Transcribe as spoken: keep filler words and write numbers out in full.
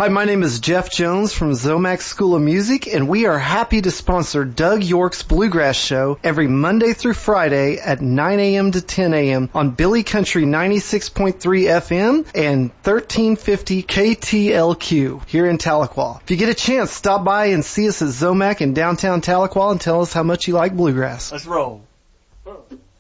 Hi, my name is Jeff Jones from Zomax School of Music, and we are happy to sponsor Doug York's Bluegrass Show every Monday through Friday at nine a.m. to ten a.m. on Billy Country ninety-six point three F M and thirteen fifty K T L Q here in Tahlequah. If you get a chance, stop by and see us at Zomac in downtown Tahlequah and tell us how much you like bluegrass. Let's roll.